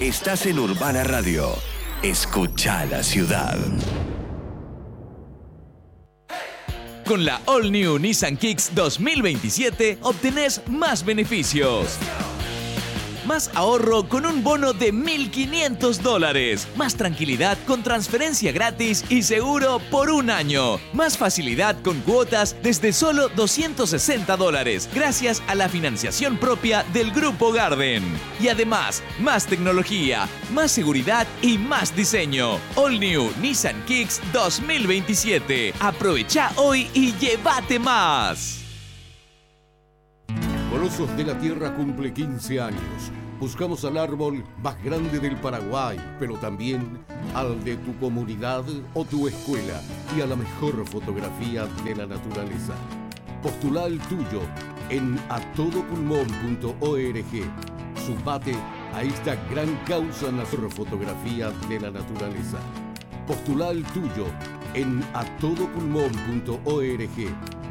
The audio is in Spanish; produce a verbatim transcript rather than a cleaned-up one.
Estás en Urbana Radio. Escucha la ciudad. Con la All New Nissan Kicks dos mil veintisiete obtenés más beneficios. Más ahorro con un bono de mil quinientos dólares. Más tranquilidad con transferencia gratis y seguro por un año. Más facilidad con cuotas desde solo doscientos sesenta dólares gracias a la financiación propia del Grupo Garden. Y además, más tecnología, más seguridad y más diseño. All New Nissan Kicks dos mil veintisiete. Aprovecha hoy y llévate más. Colosos de la Tierra cumple quince años. Buscamos al árbol más grande del Paraguay, pero también al de tu comunidad o tu escuela y a la mejor fotografía de la naturaleza. Postula el tuyo en a todo pulmón punto org. Sumate a esta gran causa en la fotografía de la naturaleza. Postula el tuyo en a todo pulmón punto org.